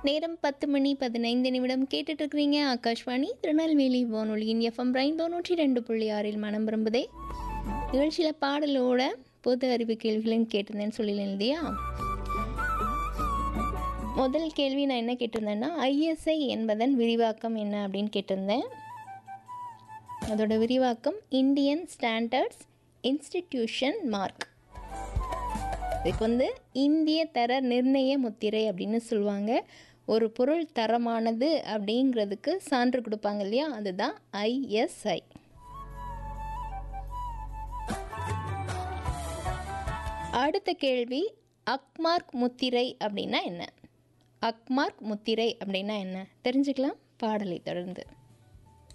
நேரம் 10:15 கேட்டுட்டு இருக்கிறீங்க. ஆகாஷ்வாணி திருநெல்வேலி வானொலியின் எஃப்எம் ரெயின்போ 102.6 மனம் விரும்புதே. நிகழ்ச்சியில் பாடலோட பொது அறிவு கேள்விகளையும் கேட்டிருந்தேன்னு சொல்லியிருந்தேன் இல்லையா? முதல் கேள்வி நான் என்ன கேட்டிருந்தேன்னா, ஐஎஸ்ஐ என்பதன் விரிவாக்கம் என்ன அப்படின்னு கேட்டிருந்தேன். அதோட விரிவாக்கம் இந்தியன் ஸ்டாண்டர்ட்ஸ் இன்ஸ்டிடியூஷன் மார்க். இதுக்கு இந்திய தர நிர்ணய முத்திரை அப்படின்னு சொல்லுவாங்க. ஒரு பொருள் தரமானது அப்படிங்கிறதுக்கு சான்று கொடுப்பாங்க இல்லையா, அதுதான் ஐஎஸ்ஐ. அடுத்த கேள்வி, அக்மார்க் முத்திரை அப்படின்னா என்ன? அக்மார்க் முத்திரை அப்படின்னா என்ன தெரிஞ்சுக்கலாம் பாடலை தொடர்ந்து.